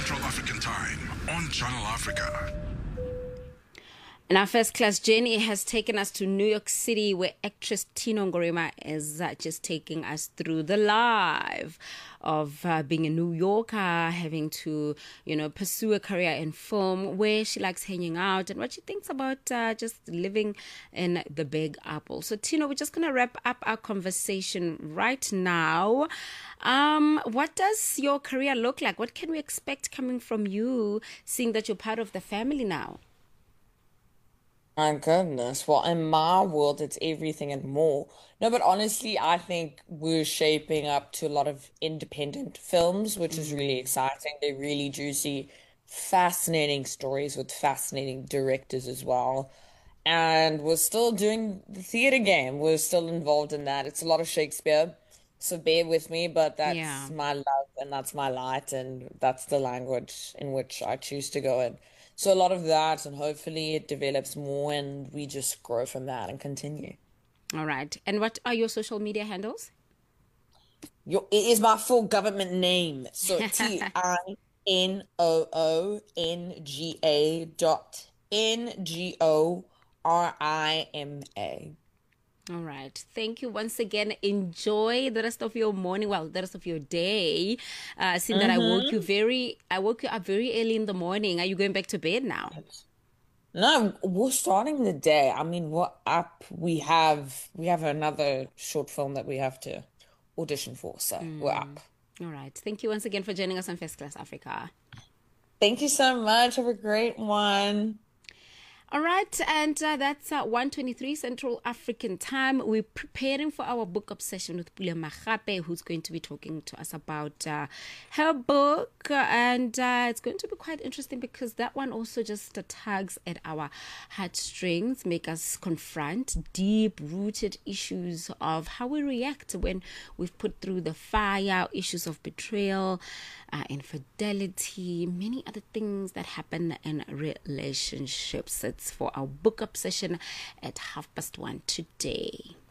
Central African Time on Channel Africa. And our first class journey has taken us to New York City, where actress Tino Ngorima is just taking us through the life of being a New Yorker, having to, pursue a career in film, where she likes hanging out and what she thinks about just living in the Big Apple. So, Tino, we're just going to wrap up our conversation right now. What does your career look like? What can we expect coming from you, seeing that you're part of the family now? My goodness. Well, in my world, it's everything and more. No, but honestly, I think we're shaping up to a lot of independent films, which is really exciting. They're really juicy, fascinating stories with fascinating directors as well. And we're still doing the theater game. We're still involved in that. It's a lot of Shakespeare, so bear with me, but Yeah. that's my love and that's my light, and that's the language in which I choose to go in. So a lot of that, and hopefully it develops more and we just grow from that and continue. All right. And what are your social media handles? It is my full government name. So TINOONGA.NGORIMA. All right. Thank you once again. Enjoy the rest of your morning, well, the rest of your day. Seeing that Mm-hmm. I woke you up very early in the morning. Are you going back to bed now? No, we're starting the day. I mean, we're up. We have another short film that we have to audition for, so we're up. All right. Thank you once again for joining us on First Class Africa. Thank you so much. Have a great one. All right, and that's 1:23 Central African Time. We're preparing for our book obsession with Pule Magape, who's going to be talking to us about her book. And it's going to be quite interesting because that one also just tugs at our heartstrings, make us confront deep-rooted issues of how we react when we've put through the fire, issues of betrayal, infidelity, many other things that happen in relationships. It's for our book obsession at 1:30 today.